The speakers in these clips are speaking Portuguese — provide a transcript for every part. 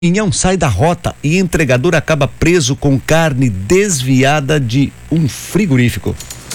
Caminhão sai da rota e entregador acaba preso com carne desviada de um frigorífico.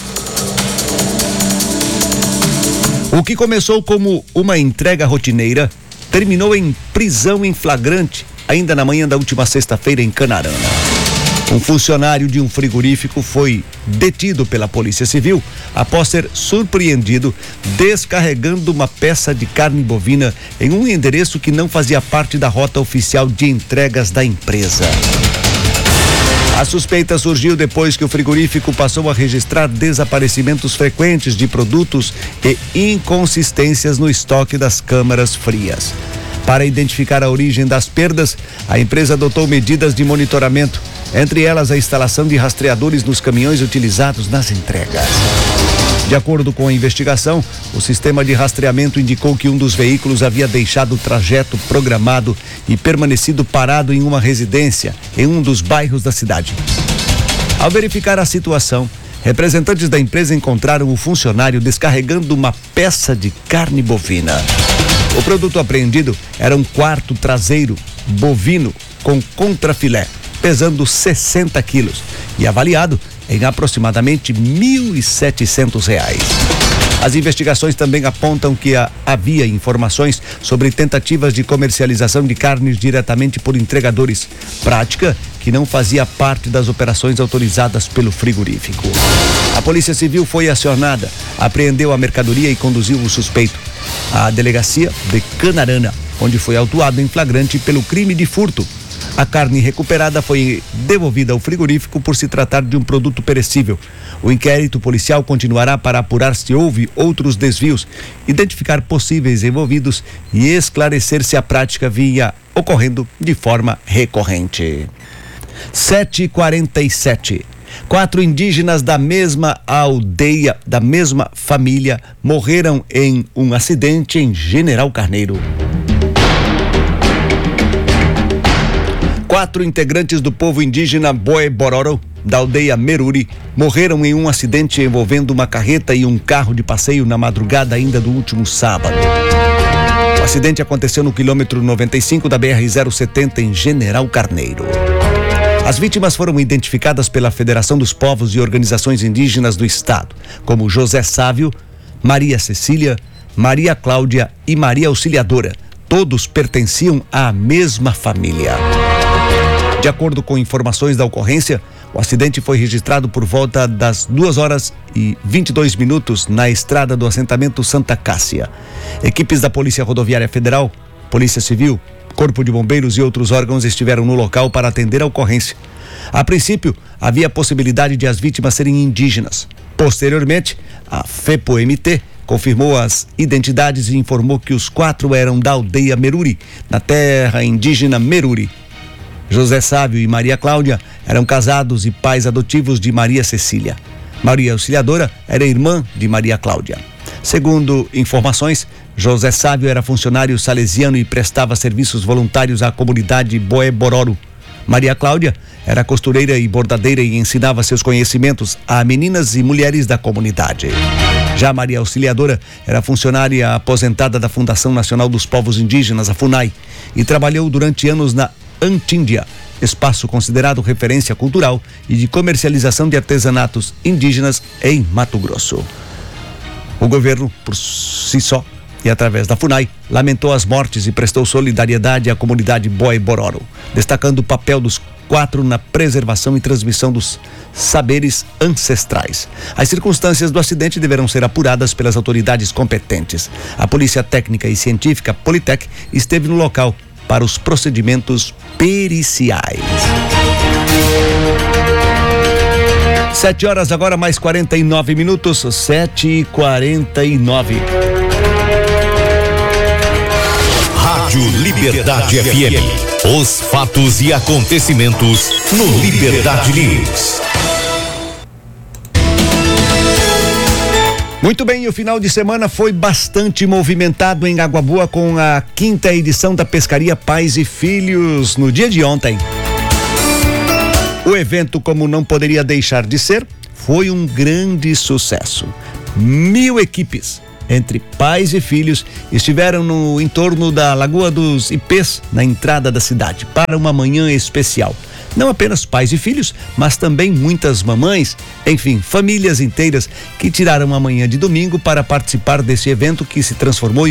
O que começou como uma entrega rotineira terminou em prisão em flagrante, ainda na manhã da última sexta-feira em Canarana. Um funcionário de um frigorífico foi detido pela Polícia Civil após ser surpreendido descarregando uma peça de carne bovina em um endereço que não fazia parte da rota oficial de entregas da empresa. A suspeita surgiu depois que o frigorífico passou a registrar desaparecimentos frequentes de produtos e inconsistências no estoque das câmaras frias. Para identificar a origem das perdas, a empresa adotou medidas de monitoramento, entre elas a instalação de rastreadores nos caminhões utilizados nas entregas. De acordo com a investigação, o sistema de rastreamento indicou que um dos veículos havia deixado o trajeto programado e permanecido parado em uma residência em um dos bairros da cidade. Ao verificar a situação, representantes da empresa encontraram o funcionário descarregando uma peça de carne bovina. O produto apreendido era um quarto traseiro bovino com contrafilé, pesando 60 quilos e avaliado em aproximadamente R$1.700. As investigações também apontam que havia informações sobre tentativas de comercialização de carnes diretamente por entregadores, prática que não fazia parte das operações autorizadas pelo frigorífico. A Polícia Civil foi acionada, apreendeu a mercadoria e conduziu o suspeito à delegacia de Canarana, onde foi autuado em flagrante pelo crime de furto. A carne recuperada foi devolvida ao frigorífico por se tratar de um produto perecível. O inquérito policial continuará para apurar se houve outros desvios, identificar possíveis envolvidos e esclarecer se a prática vinha ocorrendo de forma recorrente. 7h47. 4 indígenas da mesma aldeia, da mesma família, morreram em um acidente em General Carneiro. 4 integrantes do povo indígena Boe-Bororo, da aldeia Meruri, morreram em um acidente envolvendo uma carreta e um carro de passeio na madrugada ainda do último sábado. O acidente aconteceu no quilômetro 95 da BR-070 em General Carneiro. As vítimas foram identificadas pela Federação dos Povos e Organizações Indígenas do Estado, como José Sávio, Maria Cecília, Maria Cláudia e Maria Auxiliadora. Todos pertenciam à mesma família. De acordo com informações da ocorrência, o acidente foi registrado por volta das 2h22 na estrada do assentamento Santa Cássia. Equipes da Polícia Rodoviária Federal, Polícia Civil, Corpo de Bombeiros e outros órgãos estiveram no local para atender a ocorrência. A princípio, havia a possibilidade de as vítimas serem indígenas. Posteriormente, a FEPO-MT confirmou as identidades e informou que os 4 eram da aldeia Meruri, na terra indígena Meruri. José Sávio e Maria Cláudia eram casados e pais adotivos de Maria Cecília. Maria Auxiliadora era irmã de Maria Cláudia. Segundo informações, José Sávio era funcionário salesiano e prestava serviços voluntários à comunidade Boe-Bororo. Maria Cláudia era costureira e bordadeira e ensinava seus conhecimentos a meninas e mulheres da comunidade. Já Maria Auxiliadora era funcionária aposentada da Fundação Nacional dos Povos Indígenas, a FUNAI, e trabalhou durante anos na Antíndia, espaço considerado referência cultural e de comercialização de artesanatos indígenas em Mato Grosso. O governo, por si só, e através da FUNAI, lamentou as mortes e prestou solidariedade à comunidade Boe-Bororo, destacando o papel dos 4 na preservação e transmissão dos saberes ancestrais. As circunstâncias do acidente deverão ser apuradas pelas autoridades competentes. A Polícia Técnica e Científica, Politec, esteve no local para os procedimentos periciais. 7h agora mais 49 minutos, 7h49. Rádio Liberdade FM. Os fatos e acontecimentos no Liberdade News. Muito bem, o final de semana foi bastante movimentado em Água Boa com a 5ª edição da Pescaria Pais e Filhos no dia de ontem. O evento, como não poderia deixar de ser, foi um grande sucesso. 1000 equipes, entre pais e filhos estiveram no entorno da Lagoa dos Ipês, na entrada da cidade, para uma manhã especial. Não apenas pais e filhos, mas também muitas mamães, enfim, famílias inteiras que tiraram a manhã de domingo para participar desse evento que se transformou em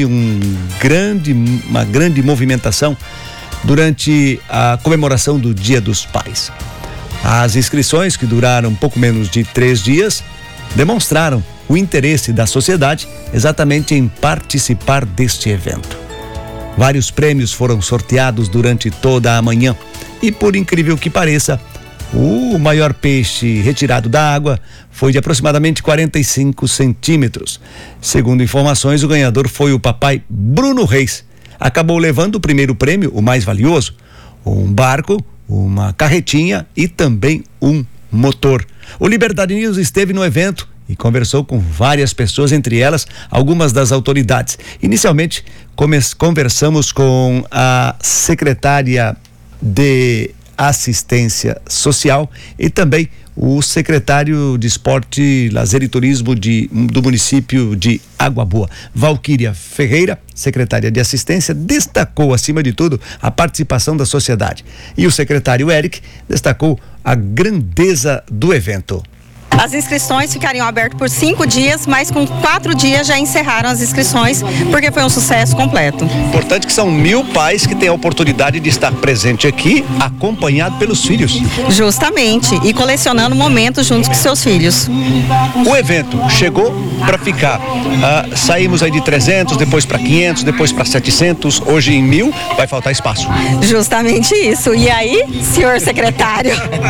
uma grande movimentação durante a comemoração do Dia dos Pais. As inscrições, que duraram um pouco menos de 3 dias, demonstraram o interesse da sociedade exatamente em participar deste evento. Vários prêmios foram sorteados durante toda a manhã e, por incrível que pareça, o maior peixe retirado da água foi de aproximadamente 45 centímetros. Segundo informações, o ganhador foi o papai Bruno Reis. Acabou levando o primeiro prêmio, o mais valioso, um barco, uma carretinha e também um motor. O Liberdade News esteve no evento e conversou com várias pessoas, entre elas algumas das autoridades. Inicialmente, conversamos com a secretária de Assistência Social e também o secretário de Esporte, Lazer e Turismo do município de Água Boa. Valquíria Ferreira, secretária de Assistência, destacou, acima de tudo, a participação da sociedade. E o secretário Eric destacou a grandeza do evento. As inscrições ficariam abertas por 5 dias, mas com 4 dias já encerraram as inscrições, porque foi um sucesso completo. Importante que são 1000 pais que têm a oportunidade de estar presente aqui, acompanhado pelos filhos. Justamente, e colecionando momentos juntos com seus filhos. O evento chegou para ficar. Saímos aí de 300, depois para 500, depois para 700, hoje em 1000, vai faltar espaço. Justamente isso. E aí, senhor secretário,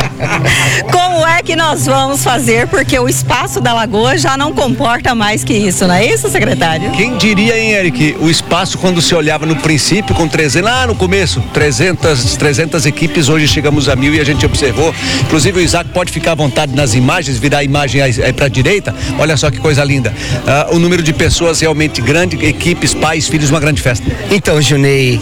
como é que nós vamos fazer? Porque o espaço da lagoa já não comporta mais que isso, não é isso, secretário? Quem diria, hein, Eric? O espaço, quando se olhava no princípio, com 300, lá no começo, 300 equipes, hoje chegamos a 1000 e a gente observou. Inclusive o Isaac pode ficar à vontade nas imagens, virar a imagem aí para a direita. Olha só que coisa linda. O número de pessoas realmente grande, equipes, pais, filhos, uma grande festa. Então, Junei,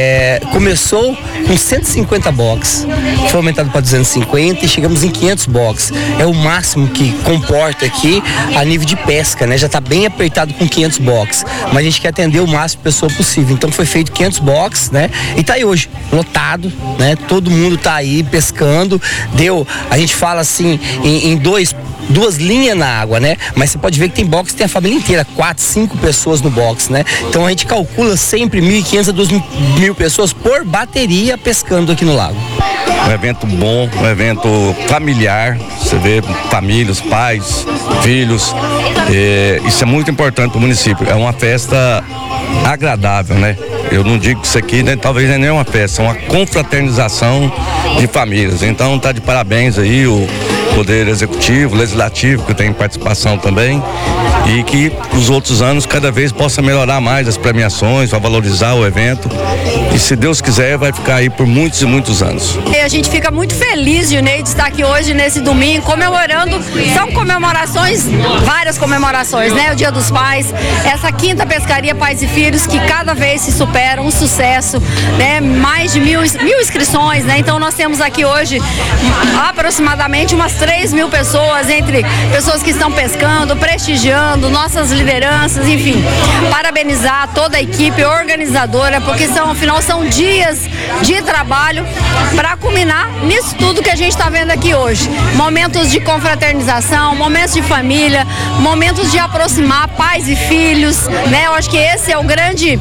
começou com 150 box, foi aumentado para 250 e chegamos em 500 box. É o máximo que comporta aqui a nível de pesca, né? Já está bem apertado com 500 box, mas a gente quer atender o máximo de pessoa possível. Então foi feito 500 box, né? E tá aí hoje, lotado, né? Todo mundo tá aí pescando. A gente fala assim em duas linhas na água, né? Mas você pode ver que tem box que tem a família inteira, 4, 5 pessoas no box, né? Então a gente calcula sempre 1.500 a 2.000 pessoas por bateria pescando aqui no lago. Um evento bom, um evento familiar, você vê famílias, pais, filhos, isso é muito importante para o município, é uma festa agradável, né? Eu não digo que isso aqui, né, talvez nem é uma festa, é uma confraternização de famílias, então tá de parabéns aí o Poder Executivo, Legislativo, que tem participação também, e que os outros anos cada vez possa melhorar mais as premiações, para valorizar o evento, e se Deus quiser vai ficar aí por muitos e muitos anos. A gente fica muito feliz, Junei, de estar aqui hoje nesse domingo comemorando, são comemorações, várias comemorações, né? O Dia dos Pais, essa 5ª pescaria Pais e Filhos que cada vez se supera, um sucesso, né? Mais de 1000 inscrições, né? Então nós temos aqui hoje aproximadamente umas 3.000 pessoas, entre pessoas que estão pescando, prestigiando, nossas lideranças, enfim, parabenizar toda a equipe organizadora, porque afinal são dias de trabalho para culminar nisso tudo que a gente está vendo aqui hoje. Momentos de confraternização, momentos de família, momentos de aproximar pais e filhos, né? Eu acho que esse é a grande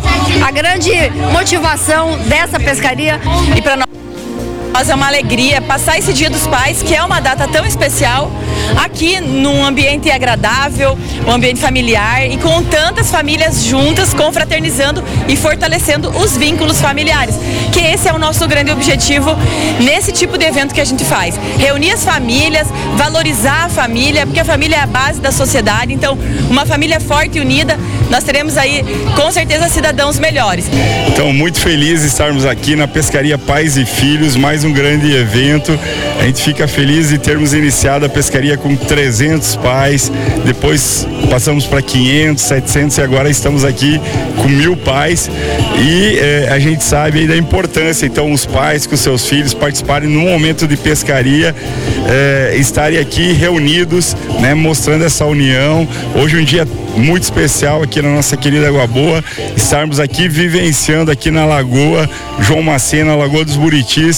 motivação dessa pescaria. E para nós é uma alegria passar esse Dia dos Pais, que é uma data tão especial, aqui num ambiente agradável, um ambiente familiar e com tantas famílias juntas, confraternizando e fortalecendo os vínculos familiares, que esse é o nosso grande objetivo nesse tipo de evento que a gente faz. Reunir as famílias, valorizar a família, porque a família é a base da sociedade, então uma família forte e unida, nós teremos aí com certeza cidadãos melhores. Então, muito feliz de estarmos aqui na Pescaria Pais e Filhos, mais um grande evento. A gente fica feliz de termos iniciado a pescaria com 300 pais, depois passamos para 500, 700 e agora estamos aqui com 1000 pais e a gente sabe aí da importância, então, os pais com seus filhos participarem num momento de pescaria, estarem aqui reunidos, né, mostrando essa união. Hoje um dia muito especial aqui na nossa querida Água Boa, estarmos aqui vivenciando aqui na Lagoa João Macena, Lagoa dos Buritis,